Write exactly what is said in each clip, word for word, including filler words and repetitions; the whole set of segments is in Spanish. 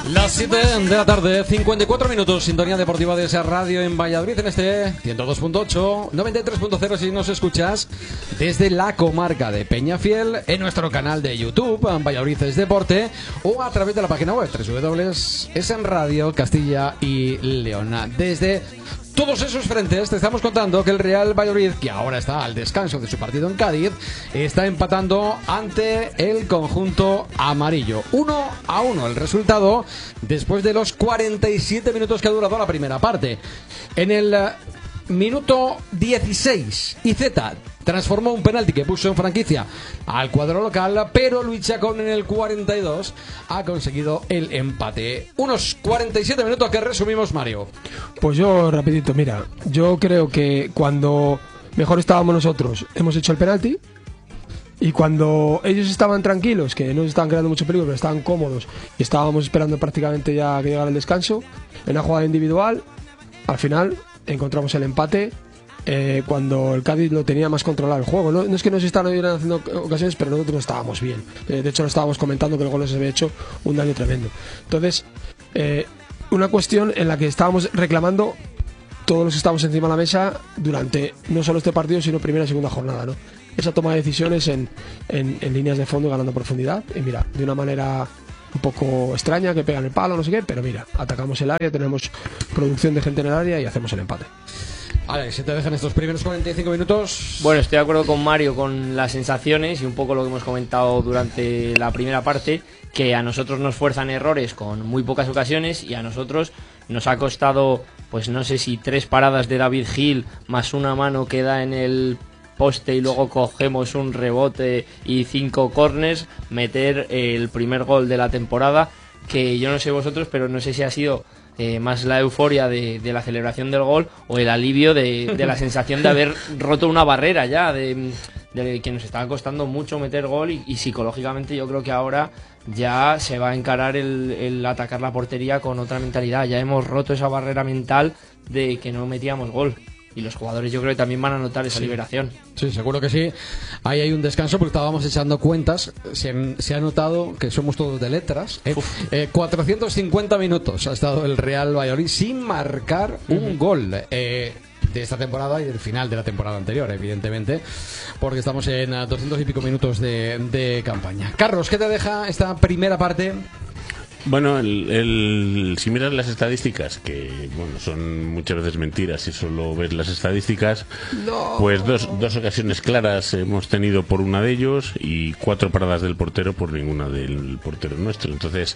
Las siete de la tarde, cincuenta y cuatro minutos, sintonía deportiva de esa radio en Valladolid en este ciento dos punto ocho, noventa y tres punto cero si nos escuchas desde la comarca de Peñafiel, en nuestro canal de YouTube, Valladolid es Deporte, o a través de la página web doble u doble u doble punto es en Radio Castilla y León. Desde todos esos frentes te estamos contando que el Real Valladolid, que ahora está al descanso de su partido en Cádiz, está empatando ante el conjunto amarillo. Uno a uno el resultado después de los cuarenta y siete minutos que ha durado la primera parte. En el uh, minuto dieciséis, Iceta transformó un penalti que puso en franquicia al cuadro local, pero Luis Chacón en el cuarenta y dos ha conseguido el empate. Unos cuarenta y siete minutos que resumimos, Mario. Pues yo, rapidito, mira, yo creo que cuando mejor estábamos nosotros, hemos hecho el penalti, y cuando ellos estaban tranquilos, que no se estaban creando mucho peligro, pero estaban cómodos, y estábamos esperando prácticamente ya que llegara el descanso, en una jugada individual, al final encontramos el empate. Eh, cuando el Cádiz lo tenía más controlado el juego, no, no es que nos están haciendo ocasiones, pero nosotros estábamos bien. Eh, de hecho, lo estábamos comentando que el gol se había hecho un daño tremendo. Entonces, eh, una cuestión en la que estábamos reclamando todos los que estábamos encima de la mesa durante no solo este partido, sino primera y segunda jornada, ¿no? Esa toma de decisiones en, en, en líneas de fondo, ganando profundidad. Y mira, de una manera un poco extraña, que pegan el palo, no sé qué, pero mira, atacamos el área, tenemos producción de gente en el área y hacemos el empate. Alex, ¿se te dejan estos primeros cuarenta y cinco minutos? Bueno, estoy de acuerdo con Mario con las sensaciones y un poco lo que hemos comentado durante la primera parte, que a nosotros nos fuerzan errores con muy pocas ocasiones y a nosotros nos ha costado, pues no sé si tres paradas de David Gil más una mano que da en el poste y luego cogemos un rebote y cinco corners, meter el primer gol de la temporada, que yo no sé vosotros, pero no sé si ha sido Eh, más la euforia de, de la celebración del gol o el alivio de, de la sensación de haber roto una barrera ya, de, de que nos estaba costando mucho meter gol y, y psicológicamente yo creo que ahora ya se va a encarar el, el atacar la portería con otra mentalidad. Ya hemos roto esa barrera mental de que no metíamos gol. Y los jugadores yo creo que también van a notar esa sí. liberación. Sí, seguro que sí. Ahí hay un descanso porque estábamos echando cuentas. Se, se ha notado que somos todos de letras. ¿eh? Eh, cuatrocientos cincuenta minutos ha estado el Real Valladolid sin marcar un uh-huh. gol. Eh, de esta temporada y del final de la temporada anterior, evidentemente, porque estamos en doscientos y pico minutos de, de campaña. Carlos, ¿qué te deja esta primera parte? Bueno, el, el, si miras las estadísticas, que bueno, son muchas veces mentiras y solo ves las estadísticas, no. pues dos, dos ocasiones claras hemos tenido por una de ellos y cuatro paradas del portero por ninguna del portero nuestro. Entonces,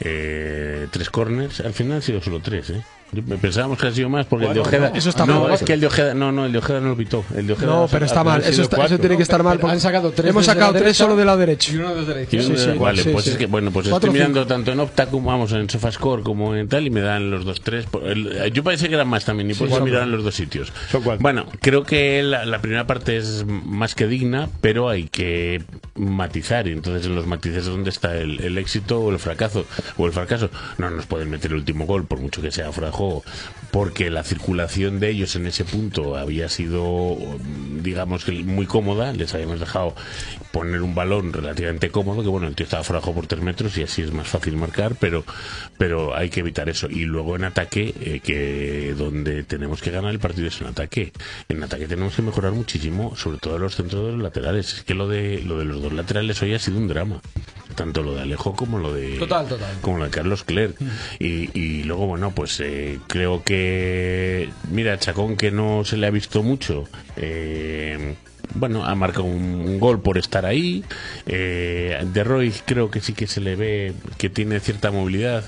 eh, tres corners, al final han sido solo tres, ¿eh? Pensábamos que ha sido más porque bueno, el de Ojeda. No, eso está no, mal. es que el de Ojeda, no, no, el de Ojeda no lo pitó. El de Ojeda no, pero está mal. Eso, está, eso tiene que estar mal. Han sacado tres. Hemos sacado tres solo del lado derecho. Y uno del derecho. Sí, sí, vale, sí, pues sí. es que bueno, pues Cuatro, estoy mirando cinco. tanto en Opta como vamos en SofaScore como en tal y me dan los dos tres. El, yo pensé que eran más también y por eso sí, miraron los dos sitios. Bueno, creo que la, la primera parte es más que digna, pero hay que matizar y entonces en los matices es donde está el, el éxito o el fracaso o el fracaso. No nos pueden meter el último gol por mucho que sea fuera de juego, porque la circulación de ellos en ese punto había sido, digamos que muy cómoda, les habíamos dejado poner un balón relativamente cómodo, que bueno, el tío estaba fuera de juego por tres metros y así es más fácil marcar, pero pero hay que evitar eso. Y luego en ataque, eh, que donde tenemos que ganar el partido es en ataque. En ataque tenemos que mejorar muchísimo, sobre todo los centros de los laterales. Es que lo de lo de los dos laterales hoy ha sido un drama. Tanto lo de Alejo como lo de total, total. como lo de Carlos Clerc. Mm. Y, y luego, bueno, pues eh, creo que mira, Chacón, que no se le ha visto mucho, eh, bueno, ha marcado un, un gol por estar ahí. eh, De Roy creo que sí que se le ve que tiene cierta movilidad,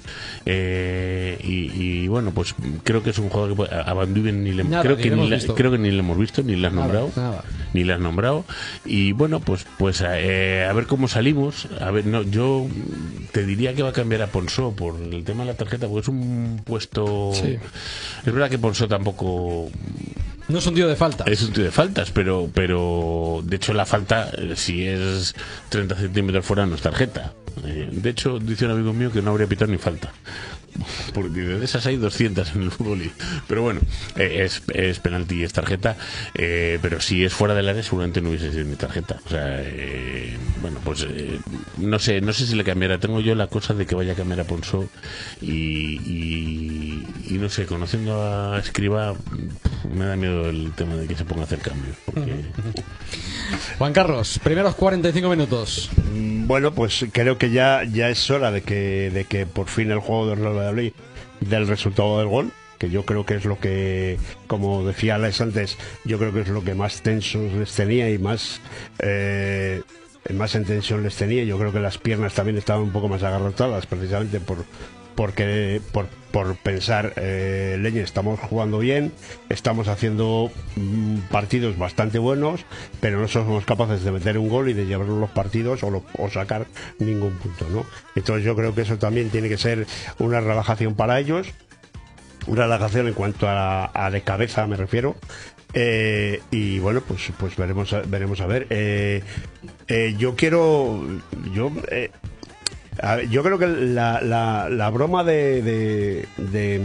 eh, y, y bueno, pues creo que es un jugador que puede, a Van Duven ni le, nada, creo, ni que le ni la, creo que ni le hemos visto ni le has nombrado nada, nada. ni le has nombrado y bueno, pues pues eh, a ver cómo salimos. A ver, no, yo te diría que va a cambiar a Ponsó por el tema de la tarjeta, porque es un puesto sí. Es verdad que Ponsó tampoco no es un tío de faltas. Es un tío de faltas, pero pero de hecho la falta, si es treinta centímetros fuera, no es tarjeta. Eh, de hecho, dice un amigo mío que no habría pitado ni falta. porque de esas hay doscientas en el fútbol. Pero bueno, eh, es, es penalti y es tarjeta, eh, pero si es fuera del área seguramente no hubiese sido ni tarjeta. O sea, eh, bueno, pues eh, no sé no sé si le cambiará. Tengo yo la cosa de que vaya a cambiar a Ponso y, y, y no sé, conociendo a Escribá me da miedo el tema de que se ponga a hacer cambios. Porque... Juan Carlos, primeros cuarenta y cinco minutos. Bueno, pues creo que ya, ya es hora de que, de que por fin el juego de Real Valladolid dé el resultado del gol, que yo creo que es lo que, como decía Alex antes, yo creo que es lo que más tensos les tenía y más eh, más en tensión les tenía. Yo creo que las piernas también estaban un poco más agarrotadas, precisamente por porque por, por pensar, eh, Leñe, estamos jugando bien, estamos haciendo mm, partidos bastante buenos, pero no somos capaces de meter un gol y de llevar los partidos o, lo, o sacar ningún punto, ¿no? Entonces yo creo que eso también tiene que ser una relajación para ellos, una relajación en cuanto a, a de cabeza me refiero. Eh, y bueno, pues pues veremos a, veremos a ver. Eh, eh, yo quiero yo eh, A ver, yo creo que la, la, la broma de de, de,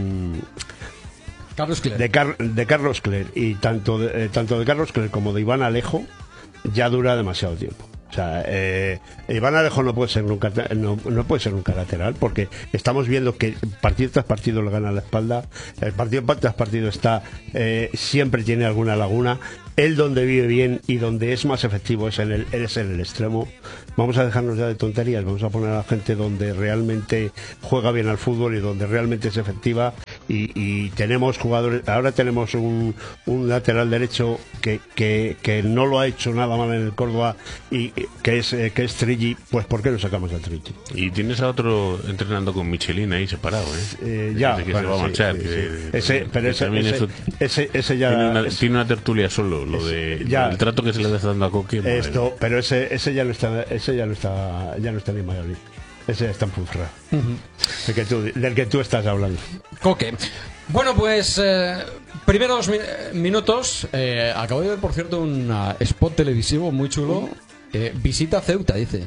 Carlos Cler. de, Car, de Carlos Cler y tanto de, eh, tanto de Carlos Cler como de Iván Alejo ya dura demasiado tiempo. O sea, eh, Iván Alejo no puede ser nunca no, no puede ser nunca lateral, porque estamos viendo que partido tras partido le gana la espalda, el partido tras partido está eh, siempre tiene alguna laguna. Él donde vive bien y donde es más efectivo es en el, es en el extremo. Vamos a dejarnos ya de tonterías, vamos a poner a la gente donde realmente juega bien al fútbol y donde realmente es efectiva. Y, y tenemos jugadores, ahora tenemos un, un lateral derecho que, que, que no lo ha hecho nada mal en el Córdoba, y que es eh, que es Trilli. Pues ¿por qué no sacamos a Trilli? Y tienes a otro entrenando con Michelin ahí separado, ¿eh? eh ya, que bueno, se va a marchar. Sí, que, sí. Ese, pero que ese, también ese, eso ese, ese ya tiene una, ese, tiene una tertulia solo, lo de ya, el trato que se le está dando a Coque. Esto, pero ese, ese ya no está, ese ya no está, ya no está ni en Valladolid. Ese ya está en Ponferrada. Uh-huh. del, que tú, del que tú estás hablando. Coque. Bueno, pues eh, primeros mi- minutos. Eh, acabo de ver, por cierto, un uh, spot televisivo muy chulo. Eh, visita Ceuta, dice.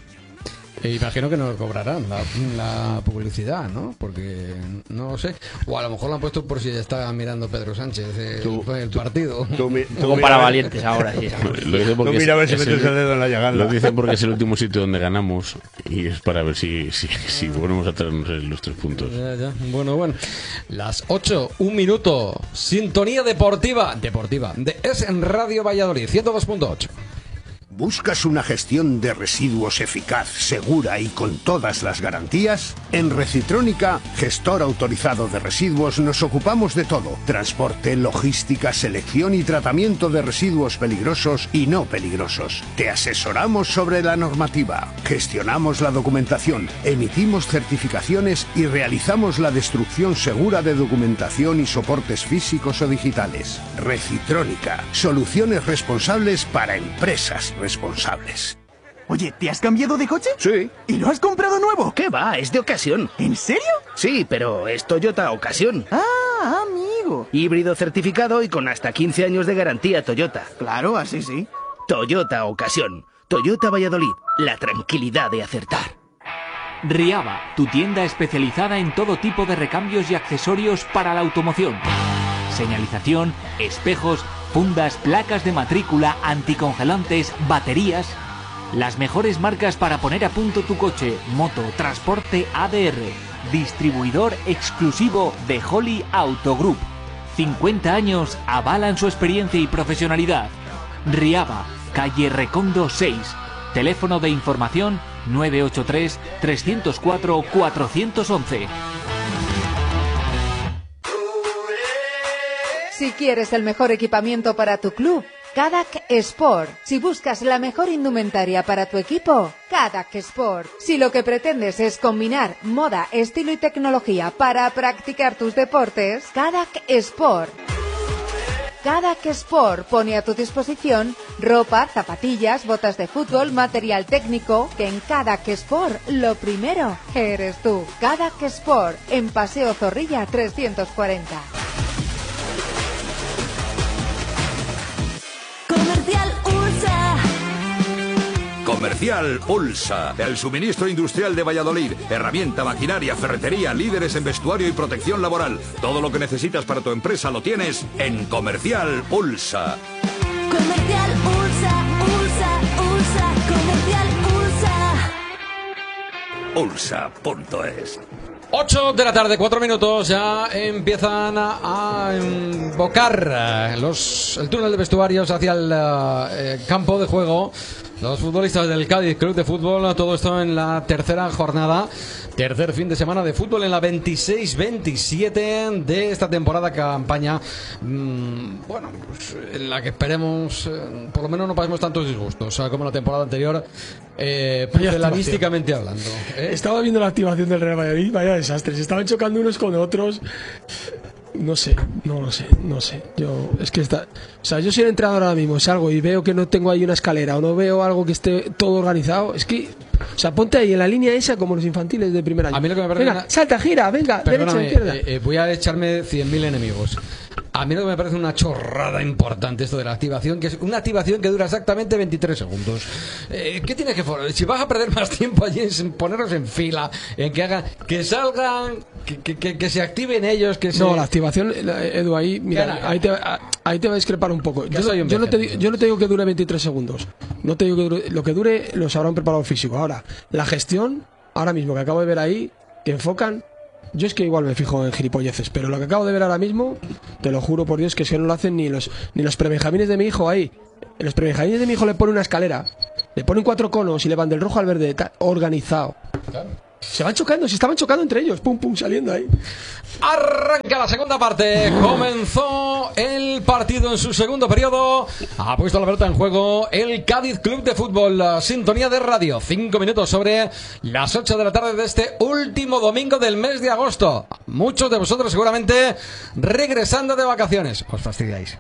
E imagino que no cobrarán la, la publicidad, ¿no? Porque no lo sé. O a lo mejor lo han puesto por si está mirando Pedro Sánchez el, tú, el tú, partido. Tú, tú, Como para valientes ahora, sí. Lo dice porque tú mira a ver es, si es metes el, el dedo en la llagada. Lo dice porque es el último sitio donde ganamos y es para ver si, si, si volvemos a traernos los tres puntos. Ya, ya. Bueno, bueno. Las ocho, un minuto. Sintonía deportiva. Deportiva. De Es en Radio Valladolid, ciento dos punto ocho. ¿Buscas una gestión de residuos eficaz, segura y con todas las garantías? En Recitrónica, gestor autorizado de residuos, nos ocupamos de todo: transporte, logística, selección y tratamiento de residuos peligrosos y no peligrosos. Te asesoramos sobre la normativa, gestionamos la documentación, emitimos certificaciones y realizamos la destrucción segura de documentación y soportes físicos o digitales. Recitrónica, soluciones responsables para empresas responsables. Oye, ¿te has cambiado de coche? Sí. ¿Y lo has comprado nuevo? ¿Qué va? Es de ocasión. ¿En serio? Sí, pero es Toyota Ocasión. Ah, amigo. Híbrido certificado y con hasta quince años de garantía Toyota. Claro, así sí. Toyota Ocasión. Toyota Valladolid. La tranquilidad de acertar. Riaba, tu tienda especializada en todo tipo de recambios y accesorios para la automoción. Señalización, espejos, fundas, placas de matrícula, anticongelantes, baterías. Las mejores marcas para poner a punto tu coche, moto, transporte A D R. Distribuidor exclusivo de Holly Auto Group. cincuenta años avalan su experiencia y profesionalidad. Riaba, calle Recondo seis. Teléfono de información nueve ocho tres, tres cero cuatro, cuatro uno uno. Si quieres el mejor equipamiento para tu club, Cadac Sport. Si buscas la mejor indumentaria para tu equipo, Cadac Sport. Si lo que pretendes es combinar moda, estilo y tecnología para practicar tus deportes, Cadac Sport. Cadac Sport pone a tu disposición ropa, zapatillas, botas de fútbol, material técnico, que en Cadac Sport lo primero eres tú. Cadac Sport, en Paseo Zorrilla trescientos cuarenta. Comercial Ursa. Comercial Ulsa, el suministro industrial de Valladolid. Herramienta, maquinaria, ferretería, líderes en vestuario y protección laboral. Todo lo que necesitas para tu empresa lo tienes en Comercial Ulsa. Comercial Ulsa, Ulsa, Ulsa, Comercial Ulsa. Ulsa punto es. ocho de la tarde, cuatro minutos, ya empiezan a, a invocar los, el túnel de vestuarios hacia el eh, campo de juego. Los futbolistas del Cádiz Club de Fútbol, todo esto en la tercera jornada, tercer fin de semana de fútbol en la veintiséis veintisiete de esta temporada campaña, mmm, bueno, pues en la que esperemos, eh, por lo menos no pasemos tantos disgustos, o sea, como la temporada anterior, eh, pugilanísticamente hablando. ¿eh? Estaba viendo la activación del Real Valladolid, vaya desastre, se estaban chocando unos con otros. No sé, no lo sé, no sé. Yo, es que está. O sea, yo soy el entrenador ahora mismo, salgo y veo que no tengo ahí una escalera o no veo algo que esté todo organizado. Es que. O sea, ponte ahí en la línea esa como los infantiles de primer año. A mí lo que me parece. Venga, una... salta, gira, venga, derecha, izquierda. Eh, eh, voy a echarme cien mil enemigos. A mí lo que me parece una chorrada importante esto de la activación, que es una activación que dura exactamente veintitrés segundos. Eh, ¿Qué tienes que hacer? Si vas a perder más tiempo allí en ponerlos en fila, en que hagan, que salgan, que, que, que, que se activen ellos, que se... No, la activación, Edu, ahí, mira, gana, ahí, te, ahí te va a discrepar un poco. Yo, yo, yo, no te, yo no te digo que dure veintitrés segundos. No te digo que dure, lo que dure lo sabrá un preparador físico. Ahora, la gestión, ahora mismo que acabo de ver ahí, que enfocan... Yo es que igual me fijo en gilipolleces, pero lo que acabo de ver ahora mismo, te lo juro por Dios que es que no lo hacen ni los ni los prebenjamines de mi hijo ahí. En los prebenjamines de mi hijo le ponen una escalera, le ponen cuatro conos y le van del rojo al verde, ta, organizado. Claro. Se van chocando, se estaban chocando entre ellos, pum pum saliendo ahí. Arranca la segunda parte, comenzó el partido en su segundo periodo, ha puesto la pelota en juego el Cádiz Club de Fútbol, la sintonía de radio, cinco minutos sobre las ocho de la tarde de este último domingo del mes de agosto. Muchos de vosotros seguramente regresando de vacaciones. Os fastidiáis.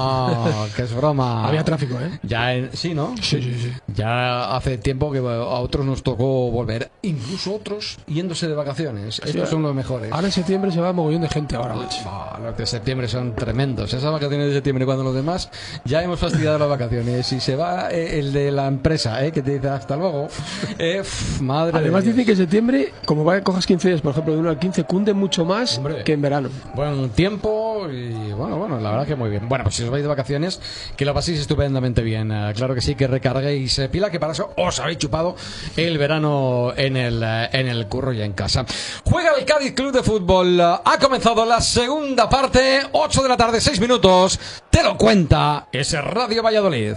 No, que es broma. Había tráfico, ¿eh? Ya en, sí, ¿no? Sí, sí, sí. Ya hace tiempo que a otros nos tocó volver, incluso otros yéndose de vacaciones. Estos sí, son los mejores. Ahora en septiembre se va mogollón de gente ahora, macho. Oh, los de septiembre son tremendos. Esas vacaciones de septiembre, cuando los demás ya hemos fastidiado las vacaciones. Y se va eh, el de la empresa, eh, que te dice hasta luego. Eh, pff, madre Además de dicen que en septiembre, como va, cojas quince días, por ejemplo, de uno al quince, cunde mucho más Hombre, que en verano. Buen tiempo y bueno, bueno, la verdad que muy bien. Bueno, pues si os vais de vacaciones, que lo paséis estupendamente bien. Uh, claro que sí, que recarguéis eh, pila, que para eso os habéis chupado el verano en el, uh, en el curro y en casa. Juega el Cádiz Club de Fútbol. Ha comenzado la segunda parte, ocho de la tarde, seis minutos. Te lo cuenta ese Radio Valladolid.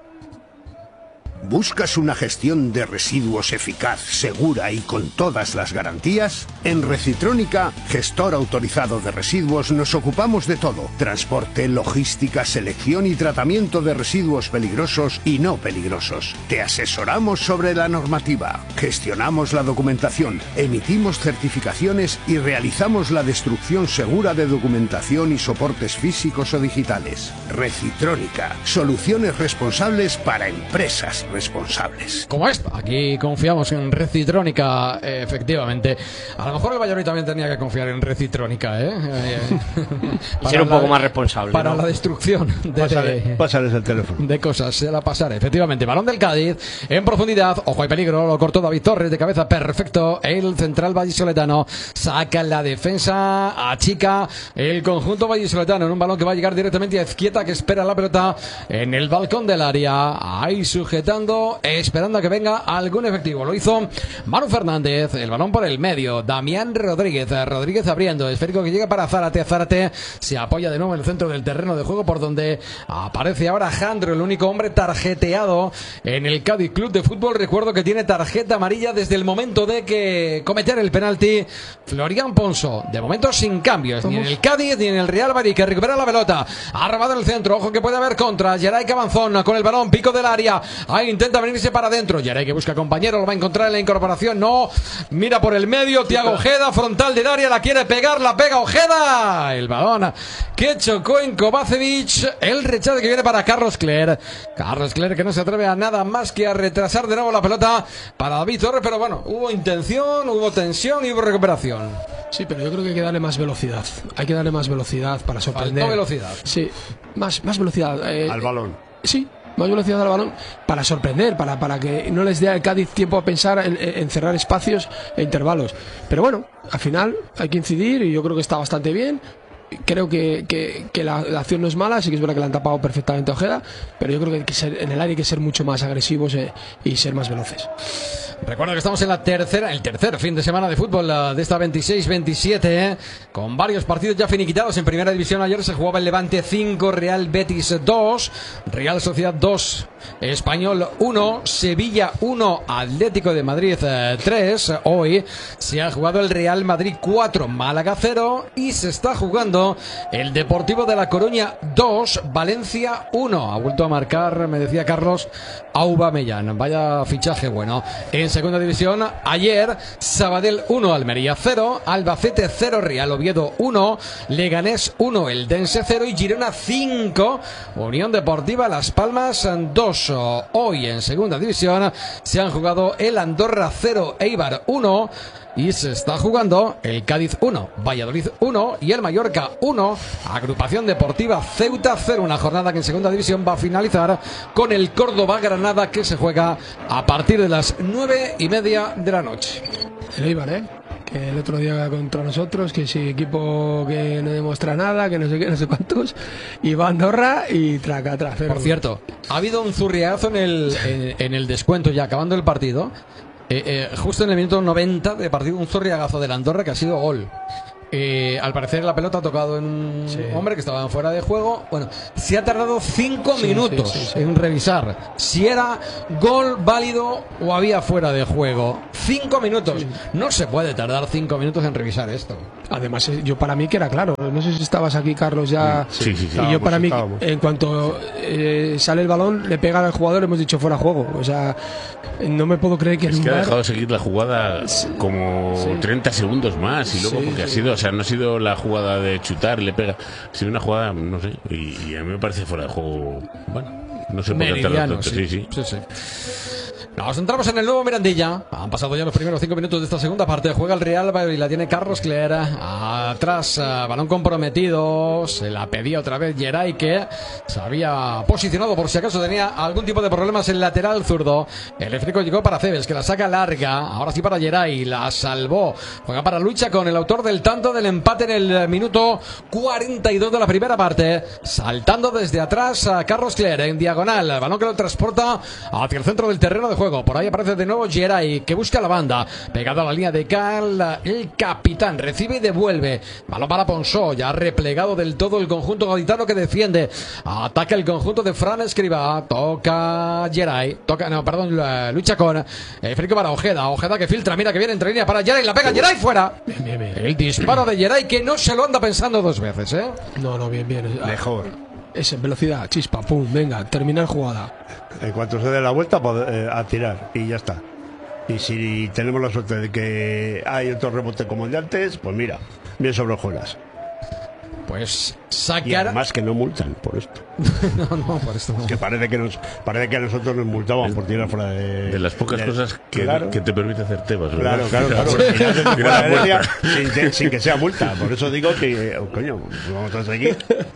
¿Buscas una gestión de residuos eficaz, segura y con todas las garantías? En Recitrónica, gestor autorizado de residuos, nos ocupamos de todo. Transporte, logística, selección y tratamiento de residuos peligrosos y no peligrosos. Te asesoramos sobre la normativa, gestionamos la documentación, emitimos certificaciones y realizamos la destrucción segura de documentación y soportes físicos o digitales. Recitrónica, soluciones responsables para empresas responsables. Como esta, aquí confiamos en Recitrónica, eh, efectivamente. A lo mejor el Valladolid también tenía que confiar en Recitrónica, ¿eh? eh Ser un la, poco más responsable. Para ¿no? la destrucción de, Pásale, de, pásales el teléfono. de cosas, se la pasaré, efectivamente. Balón del Cádiz, en profundidad, ojo hay peligro, lo cortó David Torres de cabeza, perfecto. El central vallisoletano saca la defensa, achica el conjunto vallisoletano en un balón que va a llegar directamente a Ezquieta, que espera la pelota en el balcón del área. Ahí sujetando, esperando a que venga algún efectivo. Lo hizo Manu Fernández, el balón por el medio. Damián Rodríguez, Rodríguez abriendo, esférico que llega para Zárate. Zárate se apoya de nuevo en el centro del terreno de juego, por donde aparece ahora Jandro, el único hombre tarjeteado en el Cádiz Club de Fútbol. Recuerdo que tiene tarjeta amarilla desde el momento de que cometer el penalti Florian Ponso. De momento sin cambios, ni en el Cádiz ni en el Real Valladolid, que recupera la pelota. Ha robado en el centro, ojo que puede haber contra. Geray Cabanzón con el balón, pico del área. Ahí intenta venirse para adentro. Geray que busca compañero, lo va a encontrar en la incorporación. No, mira por el medio. Thiago Ojeda, frontal del área, la quiere pegar, la pega Ojeda. El balón que chocó en Kovacevic. El rechazo que viene para Carlos Cler. Carlos Cler que no se atreve a nada más que a retrasar de nuevo la pelota para David Torres. Pero bueno, hubo intención, hubo tensión y hubo recuperación. Sí, pero yo creo que hay que darle más velocidad. Hay que darle más velocidad para sorprender. Faltó velocidad. Sí, más, más velocidad. Eh, Al balón. Sí. más velocidad al balón para sorprender, para, para que no les dé al Cádiz tiempo a pensar en, en cerrar espacios e intervalos. Pero bueno, al final hay que incidir y yo creo que está bastante bien. Creo que, que, que la, la acción no es mala, sí que es verdad que la han tapado perfectamente a Ojeda, pero yo creo que, hay que ser, en el área hay que ser mucho más agresivos eh, y ser más veloces. Recuerdo que estamos en la tercera, el tercer fin de semana de fútbol uh, de esta veintiséis veintisiete, eh, con varios partidos ya finiquitados. En primera división ayer se jugaba el Levante cinco, Real Betis dos, Real Sociedad dos, Español uno, Sevilla uno, Atlético de Madrid eh, tres. Hoy se ha jugado el Real Madrid cuatro, Málaga cero, y se está jugando el Deportivo de La Coruña dos, Valencia uno. Ha vuelto a marcar, me decía Carlos, Aubameyang. Vaya fichaje bueno. En segunda división, ayer Sabadell uno, Almería cero, Albacete cero, Real Oviedo uno, Leganés uno, Eldense cero y Girona cinco, Unión Deportiva Las Palmas dos. Hoy en segunda división se han jugado el Andorra cero, Eibar uno. Y se está jugando el Cádiz uno, Valladolid uno y el Mallorca uno. Agrupación Deportiva Ceuta cero. Una jornada que en segunda división va a finalizar con el Córdoba Granada, que se juega a partir de las nueve y media de la noche. El Eibar, ¿eh? Que el otro día contra nosotros, que si equipo que no demuestra nada, que no sé qué, no sé cuántos, y va a Andorra y traca atrás. Por cierto, ha habido un zurriazo en el, en, en el descuento ya acabando el partido. Eh, eh, justo en el minuto noventa de partido, un zorriagazo del Andorra que ha sido gol. Eh, al parecer la pelota ha tocado en un sí. hombre que estaba fuera de juego. Bueno, se ha tardado cinco sí, minutos sí, sí, sí. en revisar si era gol válido o había fuera de juego. Cinco minutos. Sí. No se puede tardar cinco minutos en revisar esto. Además, yo para mí que era claro. No sé si estabas aquí, Carlos, ya. Sí, sí, sí, y yo para mí, estábamos. En cuanto eh, sale el balón, le pega al jugador, hemos dicho fuera de juego. O sea, no me puedo creer que es en que un ha bar... dejado seguir la jugada como sí. treinta segundos más y luego sí, porque sí. ha sido, o sea, no ha sido la jugada de chutar, le pega, ha sido una jugada, no sé, y, y a mí me parece fuera de juego. Bueno, no sé por qué tardar tanto. Sí, sí. sí, sí. Nos centramos en el nuevo Mirandilla. Han pasado ya los primeros cinco minutos de esta segunda parte. Juega el Real y la tiene Carlos Cler. Atrás, uh, balón comprometido. Se la pedía otra vez Geray, que se había posicionado por si acaso tenía algún tipo de problemas en el lateral zurdo. El esférico llegó para Cebes, que la saca larga. Ahora sí para Geray. La salvó. Juega para Lucha con el autor del tanto del empate en el minuto cuarenta y dos de la primera parte. Saltando desde atrás a Carlos Cler en diagonal. El balón que lo transporta hacia el centro del terreno de juego. Por ahí aparece de nuevo Geray, que busca la banda, pegado a la línea de Cal. El capitán recibe y devuelve. Balón para Ponsó, ya replegado del todo el conjunto gaditano que defiende. Ataca el conjunto de Fran Escribá. Toca Geray, toca, no, perdón, lucha con eh, Frico para Ojeda. Ojeda que filtra, mira que viene entre línea para Geray, la pega Geray fuera. Bien, bien, bien. El disparo de Geray, que no se lo anda pensando dos veces, ¿eh? No, no, bien, bien. Mejor. Es en velocidad, chispa, pum, venga, terminar jugada. En cuanto se dé la vuelta, eh, a tirar y ya está. Y si tenemos la suerte de que hay otro rebote como el de antes, pues mira, bien sobre hojuelas. Pues sacar. Y además que no multan por esto. no, no, por esto no. Que parece que nos, parece que a nosotros nos multaban por tirar fuera de. De las pocas de, cosas que, claro. que te permite hacer tebas, ¿verdad? Claro, claro, claro. claro. Día, sin, sin que sea multa. Por eso digo que, oh, coño, vamos a seguir.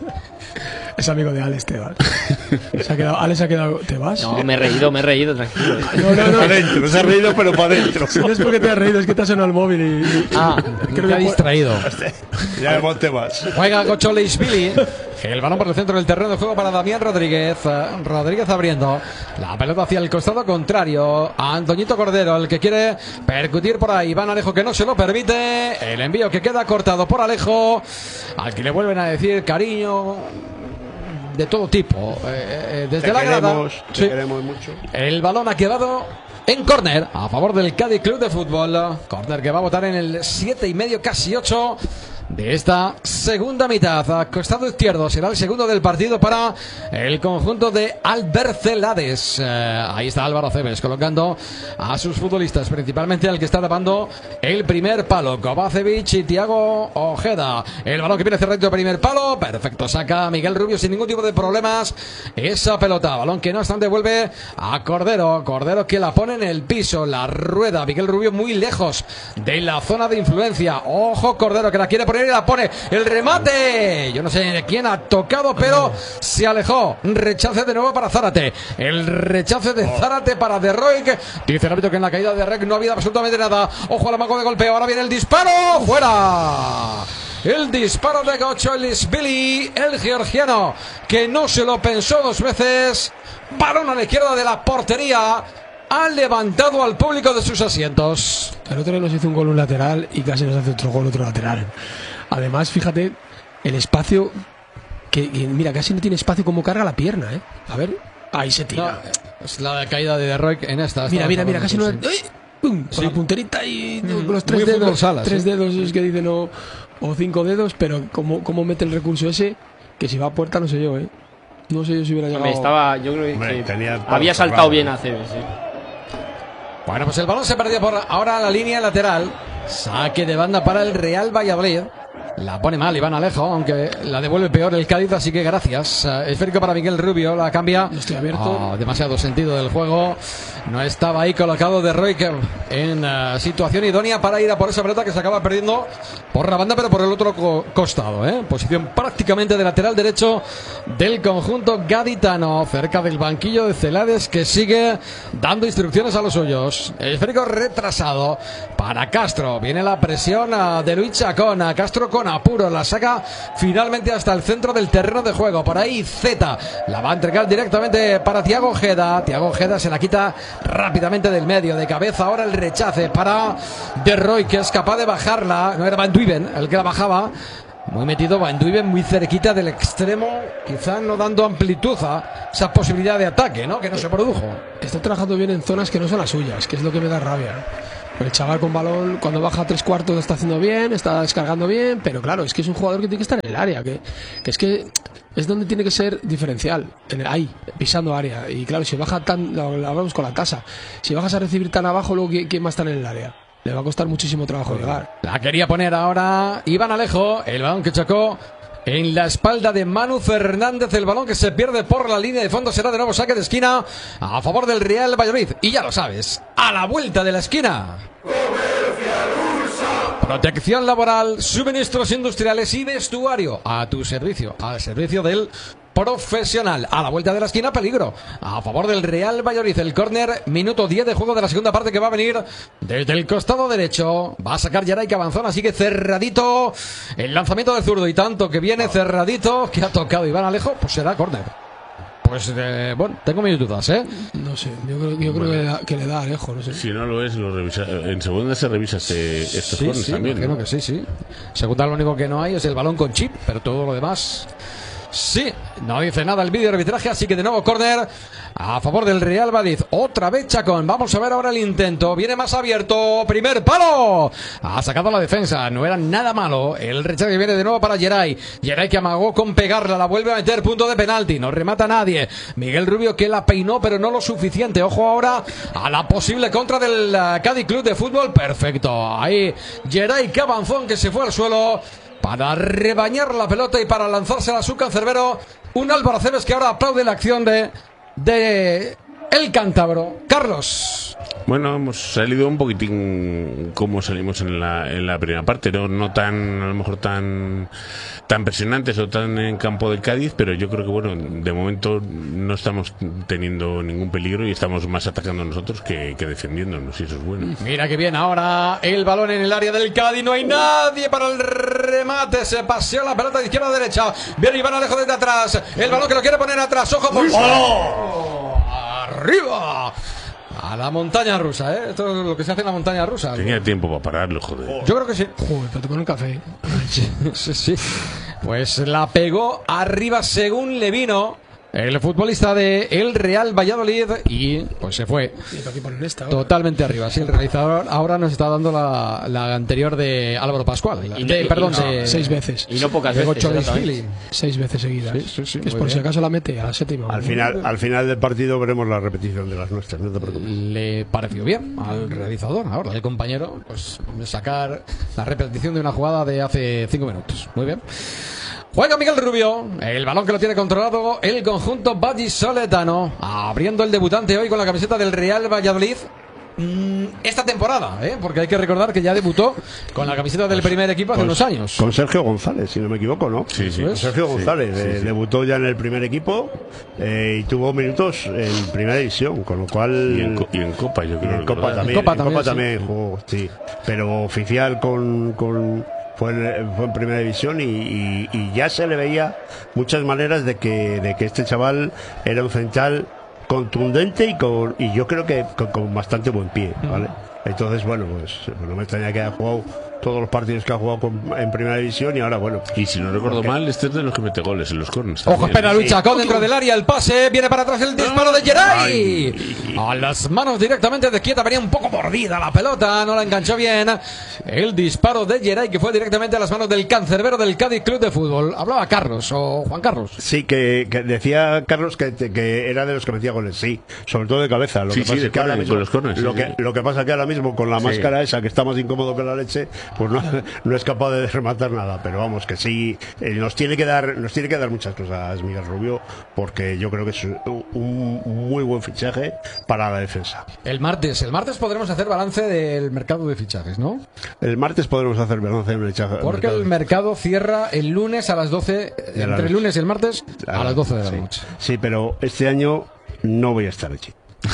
Es amigo de Alex Tebas. Se ha quedado, Alex ha quedado. ¿Te vas? No, me he reído, me he reído, tranquilo. No, no, no. Para adentro, se ha reído, pero para adentro. No es porque te has reído, es que te has sonado el móvil y. y ah, creo que ha distraído. Ya vemos Tebas. Juega Gocholis Billy. El balón por el centro del terreno de juego para Damián Rodríguez. Rodríguez abriendo la pelota hacia el costado contrario. Antoñito Cordero, el que quiere percutir por ahí. Iván Alejo, que no se lo permite. El envío que queda cortado por Alejo, al que le vuelven a decir cariño de todo tipo. Eh, desde te la grada. Queremos, te sí. queremos mucho. El balón ha quedado en córner a favor del Cádiz Club de Fútbol. Córner que va a votar en el siete y medio, casi ocho de esta segunda mitad. A costado izquierdo será el segundo del partido para el conjunto de Albercelades. Eh, ahí está Álvaro Cebes colocando a sus futbolistas, principalmente al que está tapando el primer palo, Kovacevic y Thiago Ojeda. El balón que viene cerrado primer palo, perfecto, saca Miguel Rubio sin ningún tipo de problemas esa pelota. Balón que no obstante vuelve a Cordero. Cordero que la pone en el piso, la rueda Miguel Rubio muy lejos de la zona de influencia. Ojo Cordero que la quiere por poner y la pone. El remate. Yo no sé de quién ha tocado, pero se alejó. Rechace de nuevo para Zárate. El rechace de Zárate para De Roig. Dice el árbitro que en la caída de De Roig no había absolutamente nada. Ojo al amago de golpeo. Ahora viene el disparo. ¡Fuera! El disparo de Gocholisvili, el georgiano, que no se lo pensó dos veces. Balón a la izquierda de la portería. Ha levantado al público de sus asientos. El otro día nos hizo un gol un lateral y casi nos hace otro gol otro lateral. Además, fíjate, el espacio, que, que mira, casi no tiene espacio como carga la pierna, ¿eh? A ver, ahí se tira. No, es la caída de De Roig en esta. Mira, mira, mira, casi no... Sí. ¡Ay! ¡Pum! Con Sí. la punterita y Mm, con los tres muy dedos. fútbol sala, tres sí. dedos es que dicen, o, o cinco dedos, pero cómo, cómo mete el recurso ese, que si va a puerta no sé yo, ¿eh? No sé yo si hubiera llegado... Me estaba, yo creo que Hombre, tenía todo había saltado cerrado. bien a Cebes, sí. Bueno, pues el balón se perdió por ahora la línea lateral. Saque de banda para el Real Valladolid. La pone mal Iván Alejo, aunque la devuelve peor el Cádiz, así que gracias. Uh, esférico para Miguel Rubio, la cambia. Estoy abierto. Oh, demasiado sentido del juego. No estaba ahí colocado De Roig en uh, situación idónea para ir a por esa pelota que se acaba perdiendo por la banda, pero por el otro co costado. ¿eh? Posición prácticamente de lateral derecho del conjunto gaditano, cerca del banquillo de Celades, que sigue dando instrucciones a los suyos. El esférico retrasado para Castro. Viene la presión uh, de Luis Chacón. A Castro con apuro, la saca finalmente hasta el centro del terreno de juego. Por ahí Zeta la va a entregar directamente para Thiago Ojeda. Thiago Ojeda se la quita rápidamente del medio, de cabeza. Ahora el rechace para De Roig, que es capaz de bajarla. No era Van Duiven el que la bajaba. Muy metido Van Duiven, muy cerquita del extremo, quizá no dando amplitud a esa posibilidad de ataque, ¿no? Que no se produjo. Está trabajando bien en zonas que no son las suyas, que es lo que me da rabia. El chaval con balón, cuando baja a tres cuartos, lo está haciendo bien, está descargando bien, pero claro, es que es un jugador que tiene que estar en el área, que, que es que es donde tiene que ser diferencial, en el, ahí, pisando área. Y claro, si baja tan, lo, lo hablamos con la tasa, si bajas a recibir tan abajo, luego ¿quién va a estar en el área? Le va a costar muchísimo trabajo llegar. La quería poner ahora Iván Alejo, el balón que chocó en la espalda de Manu Fernández, el balón que se pierde por la línea de fondo. Será de nuevo saque de esquina a favor del Real Valladolid. Y ya lo sabes, a la vuelta de la esquina, protección laboral, suministros industriales y vestuario a tu servicio, al servicio del profesional. A la vuelta de la esquina, peligro a favor del Real Valladolid. El córner, minuto diez de juego de la segunda parte, que va a venir desde el costado derecho. Va a sacar Yaray Cabanzón, así que cerradito el lanzamiento del zurdo, y tanto que viene cerradito que ha tocado Iván Alejo, pues será córner. Pues eh, bueno, tengo mis dudas, ¿eh? No sé, yo creo, yo creo que, le da, que le da Alejo, no sé. Si no lo es, lo revisa. En segunda se revisa este, estos Sí, corners sí, también, imagino ¿no? que sí, sí. Segunda, lo único que no hay es el balón con chip, pero todo lo demás... Sí, no dice nada el vídeo de arbitraje, así que de nuevo córner a favor del Real Valladolid. Otra vez Chacón. Vamos a ver ahora el intento. Viene más abierto. Primer palo. Ha sacado la defensa. No era nada malo. El rechazo que viene de nuevo para Yeray. Yeray que amagó con pegarla. La vuelve a meter. Punto de penalti. No remata nadie. Miguel Rubio que la peinó, pero no lo suficiente. Ojo ahora a la posible contra del uh, Cádiz Club de Fútbol. Perfecto. Ahí Yeray Cabanzón, que se fue al suelo para rebañar la pelota y para lanzársela a su cancerbero. Un Álvaro Cebes que ahora aplaude la acción de, de el cántabro. Carlos. Bueno, hemos salido un poquitín como salimos en la, en la primera parte, no, no tan, a lo mejor tan, tan presionantes o tan en campo del Cádiz, pero yo creo que bueno, de momento no estamos teniendo ningún peligro y estamos más atacando nosotros que, que defendiéndonos, y eso es bueno. Mira que bien ahora el balón en el área del Cádiz, no hay nadie para el remate, se pasea la pelota de izquierda a derecha, viene Iván Alejo desde atrás, el balón que lo quiere poner atrás, ojo por... ¡Oh! ¡Arriba! A la montaña rusa, ¿eh? Esto es lo que se hace en la montaña rusa. Tenía tiempo para pararlo, joder. Yo creo que sí. Joder, pero con un café. Sí, sí. Pues la pegó arriba según le vino el futbolista de el Real Valladolid y pues se fue totalmente arriba. Sí, el realizador ahora nos está dando la, la anterior de Álvaro Pascual. Y, de, y, perdón, y no, de, seis veces. Y no pocas de veces. Gocholisvili. Seis veces seguidas. Sí, sí, sí, es muy por si bien. acaso la mete a la séptima. Al final, al final del partido veremos la repetición de las nuestras, no te preocupes. Le pareció bien al realizador, ahora el compañero, pues sacar la repetición de una jugada de hace cinco minutos. Muy bien. Juega Miguel Rubio, el balón que lo tiene controlado el conjunto vallisoletano, abriendo el debutante hoy con la camiseta del Real Valladolid. mm, esta temporada, ¿eh? Porque hay que recordar que ya debutó con la camiseta del primer equipo hace con, unos años. Con Sergio González, si no me equivoco, ¿no? Sí, sí. Con Sergio Sí, González. sí, eh, sí. Debutó ya en el primer equipo eh, y tuvo minutos en primera división, con lo cual... Y en, co- y en Copa, yo y creo. en Copa recordar. también, En Copa en Copa también, también, sí. jugó, sí. Pero oficial con... con fue, en, fue en primera división y, y, y ya se le veía muchas maneras de que, de que este chaval era un central contundente y con y yo creo que con, con bastante buen pie, ¿vale? Entonces, bueno, pues no me extraña que haya jugado todos los partidos que ha jugado con, en primera división y ahora, bueno. Y si no recuerdo porque- mal, este es de los que mete goles en los corners. Ojo, también. espera, Luis Sí. Chacón dentro del área, el pase, viene para atrás el disparo de Geray. A las manos directamente de Quieta, venía un poco mordida la pelota, no la enganchó bien. El disparo de Geray que fue directamente a las manos del cancerbero del Cádiz Club de Fútbol. Hablaba Carlos o Juan Carlos. Sí, que, que decía Carlos que, que era de los que metía goles, sí, sobre todo de cabeza. Lo Sí, que sí, pasa de es que ahora córner, mismo, con los córners, lo sí, que sí. lo que pasa que ahora mismo con la Sí. máscara esa que está más incómodo que la leche, pues no, no es capaz de rematar nada. Pero vamos, que sí, eh, nos tiene que dar, nos tiene que dar muchas cosas Miguel Rubio, porque yo creo que es un, un muy buen fichaje para la defensa. El martes, el martes podremos hacer balance del mercado de fichajes, ¿no? El martes podremos hacer balance en el fichaje. Porque el mercado cierra el lunes a las doce, De la entre noche. el lunes y el martes, a las doce de la sí. noche. Sí, pero este año no voy a estar allí.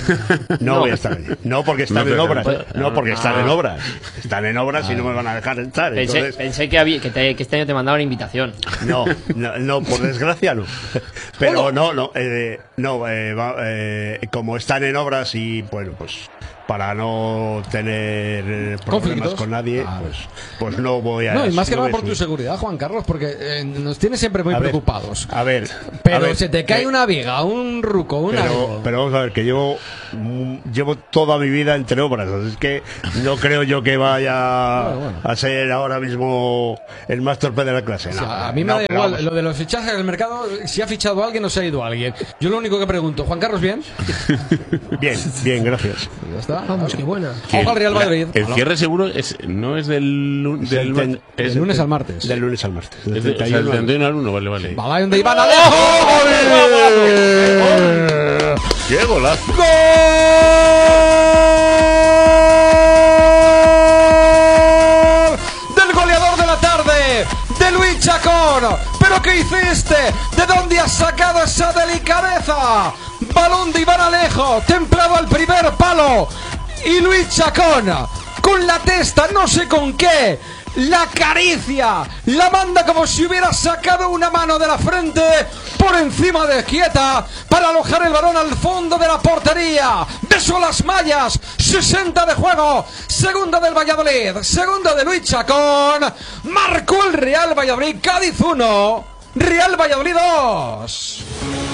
No, voy a estar allí. No porque están No, en pero- obras. No porque están Ah. en obras. Están en obras y no me van a dejar estar. Pensé, Entonces, pensé que, había, que, te- que este año te mandaban invitación. no, no, no, por desgracia no. Pero no, no, eh, no, eh, va- eh, como están en obras y bueno, pues para no tener eh, problemas Conflictos. con nadie, Claro. pues, pues no voy a. No, y más que no nada voy a por tu subir. seguridad, Juan Carlos, porque eh, nos tienes siempre muy A ver, preocupados. A ver, Pero a ver, se te cae que- una viga, un ruco, un Pero, algo. pero vamos a ver, que llevo mm, llevo toda mi vida entre obras, así es que no creo yo que vaya Bueno, bueno. a ser ahora mismo el más torpe de la clase. O No, sea, a no, mí me no, da pero igual vamos. lo de los fichajes del mercado, si ha fichado alguien o se ha ido alguien. Yo lo único que pregunto, Juan Carlos, ¿bien? Bien, bien, gracias. Ya está. Vamos, qué buena. Ojo al Real Madrid. El cierre seguro es, no es del, lu- del, Del- mar- es Del lunes al martes. Del lunes al martes. del es de- o sea, treinta y el uno al- treinta y uno al uno, vale, vale. Balón de Iván Alejo. ¡Qué golazo! ¡Gol! Del goleador de la tarde, de Luis Chacón. ¿Pero qué hiciste? ¿De dónde has sacado esa delicadeza? Balón de Iván Alejo, templado al primer palo. Y Luis Chacón, con la testa, no sé con qué, la acaricia, la manda como si hubiera sacado una mano de la frente por encima de Quieta para alojar el balón al fondo de la portería. Besó las mallas, sesenta de juego, segunda del Valladolid, segunda de Luis Chacón. Marcó el Real Valladolid, Cádiz uno, Real Valladolid dos.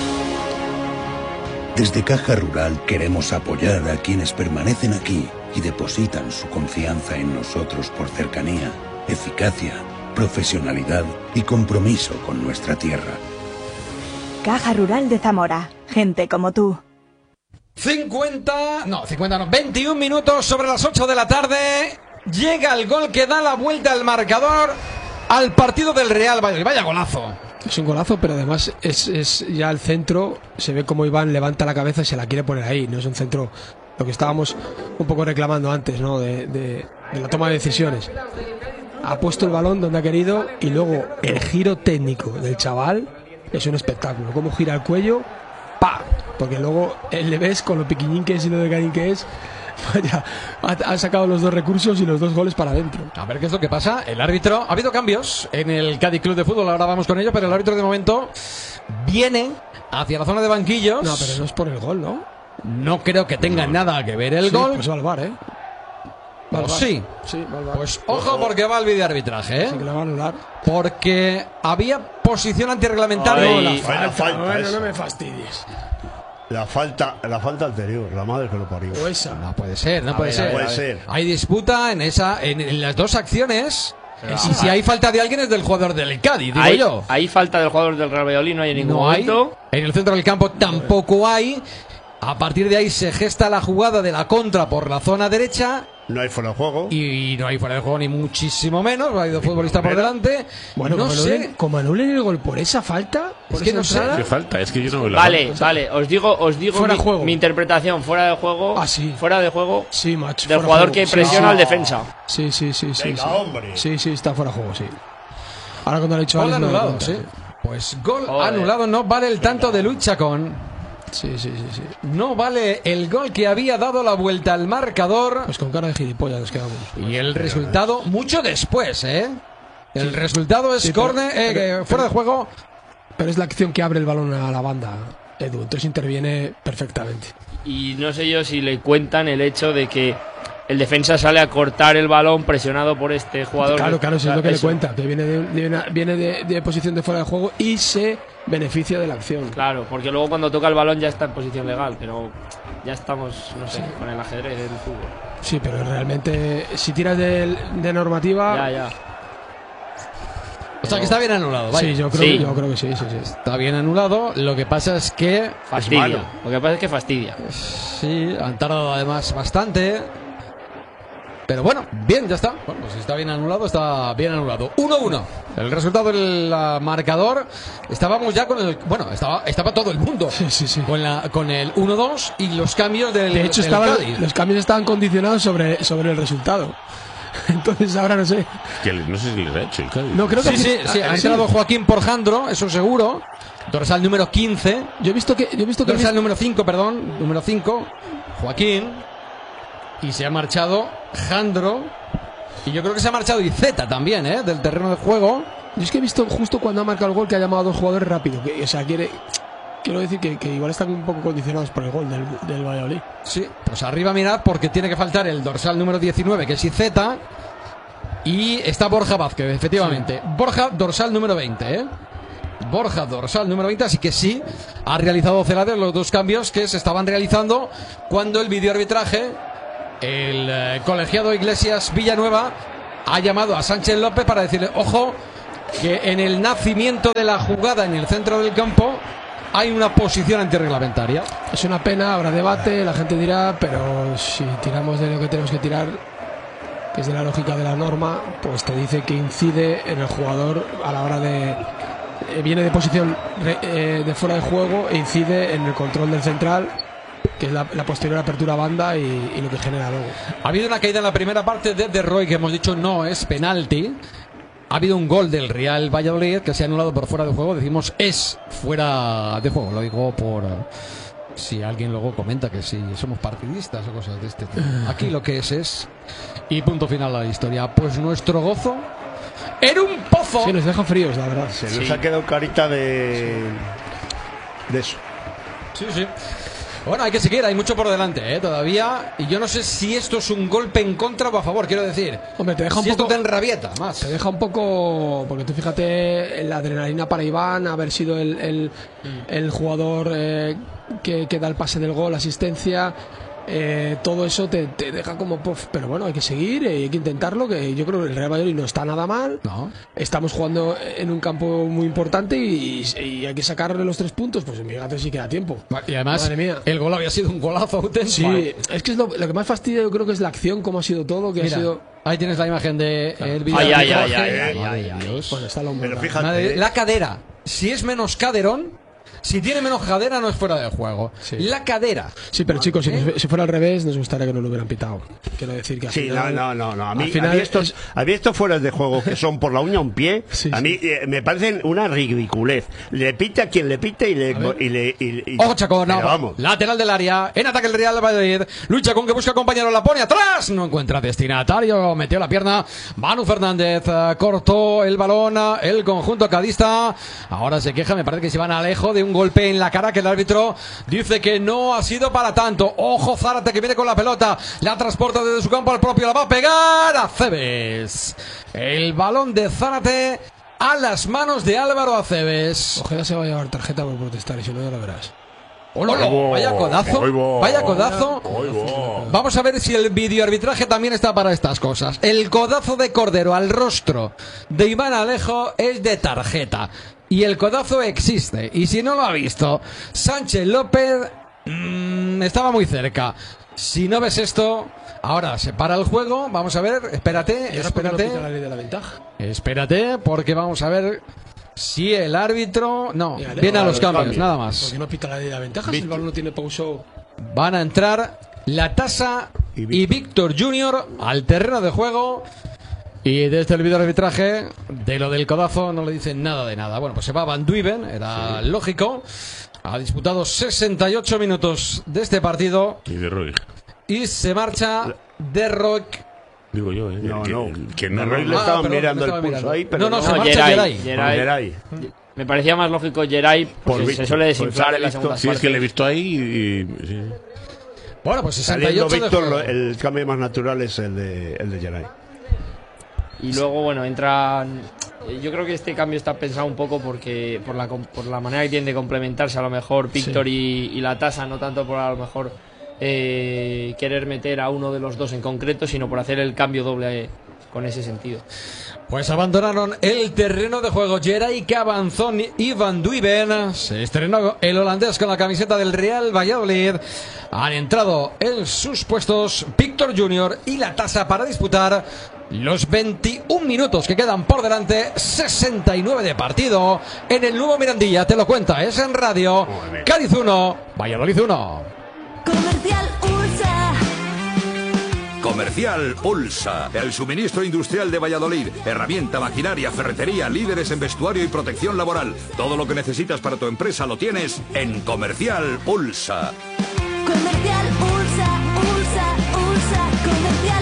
Desde Caja Rural queremos apoyar a quienes permanecen aquí y depositan su confianza en nosotros por cercanía, eficacia, profesionalidad y compromiso con nuestra tierra. Caja Rural de Zamora. Gente como tú. cincuenta, no, cincuenta no, veintiún minutos sobre las ocho de la tarde. Llega el gol que da la vuelta al marcador al partido del Real Valladolid. Vaya golazo. Es un golazo, pero además es, es ya el centro. Se ve como Iván levanta la cabeza y se la quiere poner ahí. No es un centro, lo que estábamos un poco reclamando antes, ¿no? De, de, de la toma de decisiones. Ha puesto el balón donde ha querido y luego el giro técnico del chaval es un espectáculo. Cómo gira el cuello, ¡pa! Porque luego él le ves con lo piquiñín que es y lo de carín que es. Vaya, ha, ha sacado los dos recursos y los dos goles para adentro. A ver qué es lo que pasa. El árbitro, ha habido cambios en el Cádiz Club de Fútbol, ahora vamos con ello, pero el árbitro de momento viene hacia la zona de banquillos. No, pero no es por el gol, ¿no? No creo que tenga nada que ver el Sí, gol. pues va al VAR, ¿eh? Va al Pues VAR. sí. Sí, va al VAR. Pues ojo porque va al videoarbitraje, ¿eh? Sí, que le va a anular. Porque había posición antirreglamentaria. Ay, la ay, falta. la falta, Bueno, esa. no me fastidies. La falta, la falta anterior, la madre que lo parió. O esa. No puede ser, no A puede ver, ser. a ver, puede ser. Hay disputa en esa, en, en las dos acciones. Y si hay falta de alguien es del jugador del Cádiz, digo Hay, yo. hay falta del jugador del Real Valladolid, no hay en ningún No hay. momento. En el centro del campo tampoco hay. A partir de ahí se gesta la jugada de la contra por la zona derecha No hay fuera de juego. Y no hay fuera de juego ni muchísimo menos. Ha ido futbolista por delante. Bueno, no como sé. anulen, como anulen el gol por esa falta, por Es que esa no sé. entrada, ¿Qué falta? Es que yo no veo la Vale, falta. vale, os digo, os digo Fuera mi, de juego. mi interpretación fuera de juego. Ah, sí. Fuera de juego sí, macho. del fuera jugador de que juego. presiona Sí, al sí. defensa. Sí, sí, sí, sí. Venga, sí. hombre. Sí, sí, está fuera de juego, sí. Ahora cuando lo ha dicho Gol Alex, me doy anulado, cuenta, sí. Pues gol Joder. anulado, no vale el tanto de Luis Chacón. Sí, sí, sí, sí. No vale el gol que había dado la vuelta al marcador. Pues con cara de gilipollas nos quedamos. Y el resultado, mucho después, ¿eh? El resultado es Sí, pero- córner, eh, pero- que fuera de juego. Pero es la acción que abre el balón a la banda, Edu. Entonces interviene perfectamente. Y no sé yo si le cuentan el hecho de que el defensa sale a cortar el balón presionado por este jugador. Claro, claro, eso es lo que Eso. le cuenta. Que viene de, de- viene de, de posición de fuera de juego y se beneficia de la acción. Claro, porque luego cuando toca el balón ya está en posición legal, pero ya estamos, no sé, con el ajedrez del fútbol. Sí, pero realmente si tiras de, de normativa... Ya, ya. O sea que está bien anulado, vaya. Sí, yo creo, Sí. yo creo que sí, sí, sí. Está bien anulado. Lo que pasa es que. Fastidia. malo. Lo que pasa es que fastidia. Sí, han tardado además bastante. Pero bueno, bien, ya está. Bueno, pues si está bien anulado, está bien anulado. uno uno. El resultado del ah, marcador. Estábamos ya con el. Bueno, estaba, estaba todo el mundo. Sí, sí, sí. Con, la, con el uno dos y los cambios del. De hecho, del estaban, Cádiz. los cambios estaban condicionados sobre, sobre el resultado. Entonces ahora no sé. Que le- no sé si les ha hecho el Cádiz. No, creo que Sí, sí, sí. Ha entrado Joaquín Porjandro, eso seguro. Dorsal número quince. Yo he visto que. Yo he visto que Dorsal número cinco, perdón. Número cinco. Joaquín. Y se ha marchado Jandro. Y yo creo que se ha marchado Izeta también, ¿eh? Del terreno de juego. Yo es que he visto justo cuando ha marcado el gol que ha llamado a dos jugadores rápido. Que, o sea, quiere. Quiero decir que, que igual están un poco condicionados por el gol del, del Valladolid. Sí, pues arriba mirad porque tiene que faltar el dorsal número diecinueve, que es Izeta. Y está Borja Vázquez, efectivamente. Borja, dorsal número veinte, ¿eh? Borja, dorsal número veinte, así que sí, ha realizado Celades los dos cambios que se estaban realizando cuando el videoarbitraje, el eh, colegiado Iglesias Villanueva, ha llamado a Sánchez López para decirle, ojo, que en el nacimiento de la jugada en el centro del campo hay una posición antirreglamentaria. Es una pena, habrá debate, la gente dirá, pero si tiramos de lo que tenemos que tirar, que es de la lógica de la norma, pues te dice que incide en el jugador a la hora de... eh, viene de posición re- eh, de fuera de juego e incide en el control del central, que es la, la posterior apertura a banda y, y lo que genera luego. Ha habido una caída en la primera parte de De Roy que hemos dicho no es penalti. Ha habido un gol del Real Valladolid que se ha anulado por fuera de juego. Decimos es fuera de juego. Lo digo por eh, si alguien luego comenta que si somos partidistas o cosas de este tipo. Aquí lo que es es y punto final a la historia. Pues nuestro gozo era un pozo. Sí, nos deja fríos, la verdad. Se nos Sí. ha quedado carita de. de eso. Sí, sí. Bueno, hay que seguir, hay mucho por delante, ¿eh? Todavía. Y yo no sé si esto es un golpe en contra o a favor, quiero decir. Hombre, te deja un si poco... esto te enrabieta más. Te deja un poco, porque tú fíjate, la adrenalina para Iván, haber sido el, el, el jugador eh, que, que da el pase del gol, asistencia, eh, todo eso te, te deja como puff, pero bueno, hay que seguir, eh, hay que intentarlo, que yo creo que el Real Valladolid no está nada mal, No. estamos jugando en un campo muy importante y, y hay que sacarle los tres puntos, pues fíjate si queda tiempo. Y además, Madre mía. el gol había sido un golazo auténtico. Sí, es que es lo, lo que más fastidia yo creo que es la acción, cómo ha sido todo, que Mira, ha sido... ahí tienes la imagen de el video. Ay, ay, ay, arbitraje. ay, ay, Madre ay, de Dios. Bueno, está la Pero humildad. fíjate. Madre- eh, la cadera. Si es menos caderón, si tiene menos cadera no es fuera de juego. Sí. La cadera. Sí, pero chicos, si, si fuera al revés, nos gustaría que no lo hubieran pitado. Quiero decir que al Sí, no, final- no, no, no. A mí, al final a mí estos, es- a mí estos fueras de juego que son por la uña a un pie, Sí, a sí. mí eh, me parecen una ridiculez. Le pita a quien le pita y le. Y le y- y- Ojo, Chacón, pero no. vamos. Lateral del área. En ataque el Real Valladolid. Lucha con que busca compañero. La pone atrás. No encuentra destinatario. Metió la pierna. Manu Fernández eh, cortó el balón. eh, El conjunto cadista. Ahora se queja. Me parece que se van Alejo de un golpe en la cara que el árbitro dice que no ha sido para tanto. Ojo, Zárate que viene con la pelota. La transporta desde su campo al propio. La va a pegar a Cebes. El balón de Zárate a las manos de Álvaro Aceves. Ojeda se va a llevar tarjeta por protestar y si no ya lo verás. Hola, vaya codazo, Ahí va. vaya codazo. Ahí va. Vamos a ver si el videoarbitraje también está para estas cosas. El codazo de Cordero al rostro de Iván Alejo es de tarjeta. Y el codazo existe. Y si no lo ha visto, Sánchez López mmm, estaba muy cerca. Si no ves esto, Ahora se para el juego, vamos a ver, espérate, ¿Y ahora por qué no espérate. pita la ley de la ventaja? Espérate, porque vamos a ver si el árbitro... No, Mira, viene a los cambios, cambios. nada ¿Por más. qué no pita la ley de la ventaja si el balón no tiene pauso? Van a entrar La Tasa y Víctor Junior al terreno de juego. Y desde el video arbitraje, de lo del codazo no le dicen nada de nada. Bueno, pues se va Van Duiven, era sí. lógico. Ha disputado sesenta y ocho minutos de este partido. Y de Roy. Y se marcha de Rock. Digo yo, ¿eh? No, que, no. Que no, de no, Roy le no. estaban Ah, perdón, mirando le el estaba pulso mirando. ahí, pero No, no, no. se No, marcha Geray, Geray. Geray. Geray. Me parecía más lógico Geray, porque Por se suele Víctor. desinflar Pues en la Víctor. segunda Sí, es que le he visto ahí y... sí. Bueno, pues sesenta y Saliendo ocho de Víctor, juego. lo- el cambio más natural es el de, el de Geray. Y luego, bueno, entran... Yo creo que este cambio está pensado un poco porque por la, com- por la manera que tienen de complementarse a lo mejor Víctor Sí. y, y La Tasa, no tanto por a lo mejor eh, querer meter a uno de los dos en concreto, sino por hacer el cambio doble eh, con ese sentido. Pues abandonaron el terreno de juego Geray Cabanzón y Van Duiven. Se estrenó el holandés con la camiseta del Real Valladolid. Han entrado en sus puestos Víctor Junior y La Tasa para disputar los veintiún minutos que quedan por delante. Sesenta y nueve de partido en el nuevo Mirandilla. Te lo cuenta, es en radio. Cádiz uno, Valladolid uno. Comercial Ulsa. Comercial Ulsa, el suministro industrial de Valladolid. Herramienta, maquinaria, ferretería, líderes en vestuario y protección laboral. Todo lo que necesitas para tu empresa lo tienes en Comercial Ulsa. Comercial Ulsa, Ulsa, Ulsa, Comercial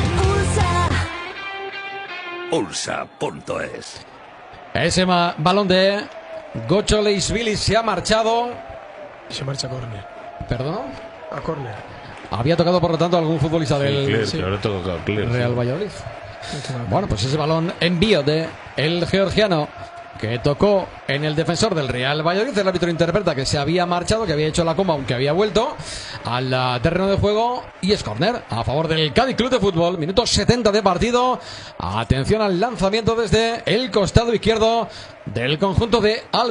Ulsa. Ulsa punto es. Ese ma- balón de Gocho Leisvili se ha marchado. Se marcha a córner. ¿Perdón? A córner. Había tocado, por lo tanto, algún futbolista del Clerc, sí, ahora toca Clerc, Real sí. Valladolid. Bueno, pues ese balón envío de el georgiano que tocó en el defensor del Real Valladolid. El árbitro interpreta que se había marchado, que había hecho la coma, aunque había vuelto al uh, terreno de juego. Y es córner a favor del Cádiz Club de Fútbol. Minuto setenta de partido. Atención al lanzamiento desde el costado izquierdo del conjunto de Al